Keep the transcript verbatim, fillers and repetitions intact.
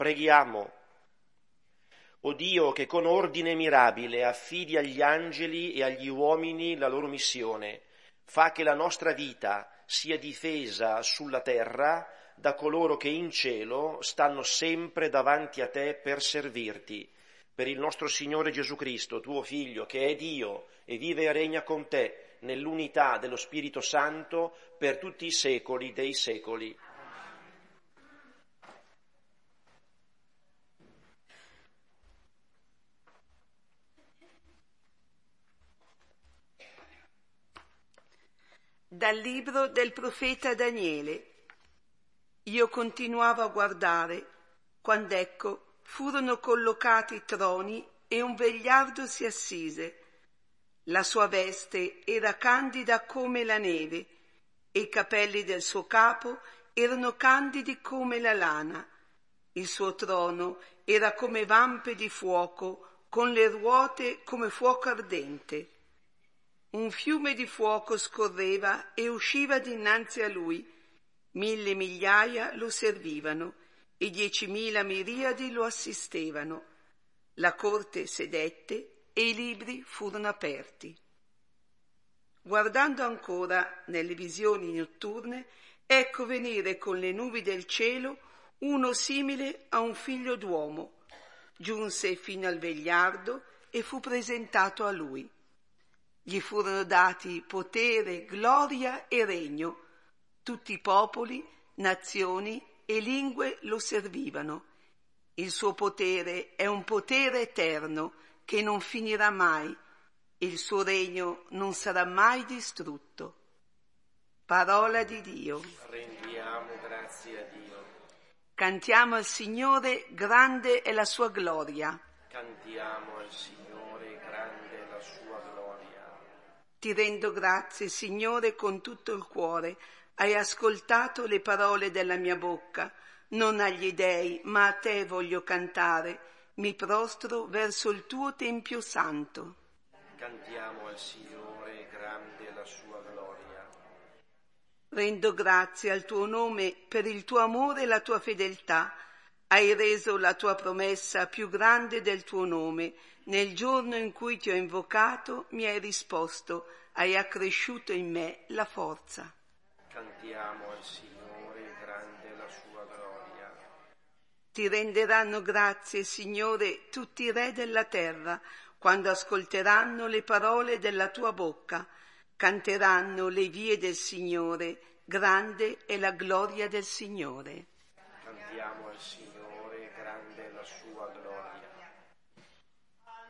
Preghiamo. O Dio, che con ordine mirabile affidi agli angeli e agli uomini la loro missione, fa che la nostra vita sia difesa sulla terra da coloro che in cielo stanno sempre davanti a te per servirti. Per il nostro Signore Gesù Cristo, tuo Figlio, che è Dio e vive e regna con te nell'unità dello Spirito Santo per tutti i secoli dei secoli. Dal libro del profeta Daniele. Io continuavo a guardare, quando ecco furono collocati troni e un vegliardo si assise. La sua veste era candida come la neve e i capelli del suo capo erano candidi come la lana. Il suo trono era come vampe di fuoco, con le ruote come fuoco ardente. Un fiume di fuoco scorreva e usciva dinanzi a lui. Mille migliaia lo servivano e diecimila miriadi lo assistevano. La corte sedette e i libri furono aperti. Guardando ancora nelle visioni notturne, ecco venire con le nubi del cielo uno simile a un figlio d'uomo. Giunse fino al vegliardo e fu presentato a lui. Gli furono dati potere, gloria e regno. Tutti i popoli, nazioni e lingue lo servivano. Il suo potere è un potere eterno che non finirà mai. Il suo regno non sarà mai distrutto. Parola di Dio. Rendiamo grazie a Dio. Cantiamo al Signore, grande è la sua gloria. Cantiamo al Signore, grande è la sua gloria. Ti rendo grazie, Signore, con tutto il cuore. Hai ascoltato le parole della mia bocca. Non agli dei, ma a te voglio cantare. Mi prostro verso il tuo tempio santo. Cantiamo al Signore, grande è la sua gloria. Rendo grazie al tuo nome per il tuo amore e la tua fedeltà. Hai reso la tua promessa più grande del tuo nome. Nel giorno in cui ti ho invocato mi hai risposto. Hai accresciuto in me la forza. Cantiamo al Signore, grande è la sua gloria. Ti renderanno grazie, Signore, tutti i re della terra, quando ascolteranno le parole della tua bocca. Canteranno le vie del Signore, grande è la gloria del Signore. Cantiamo al Signore, grande è la sua gloria.